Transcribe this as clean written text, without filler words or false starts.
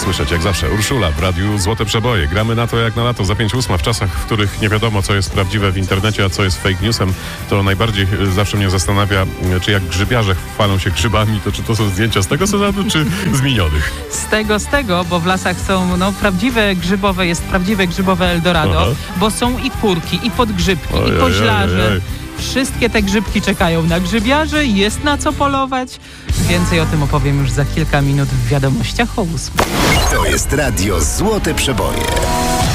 słyszeć, jak zawsze. Urszula w radiu Złote Przeboje. Gramy na to jak na lato. Za 5:08 w czasach, w których nie wiadomo, co jest prawdziwe w internecie, a co jest fake newsem, to najbardziej zawsze mnie zastanawia, czy jak grzybiarze chwalą się grzybami, to czy to są zdjęcia z tego sezonu, czy z minionych? Z tego, bo w lasach są jest prawdziwe grzybowe Eldorado, bo są i kurki, i podgrzybki, i koźlarze. Wszystkie te grzybki czekają na grzybiarzy, jest na co polować. Więcej o tym opowiem już za kilka minut w wiadomościach o 8. To jest radio Złote Przeboje.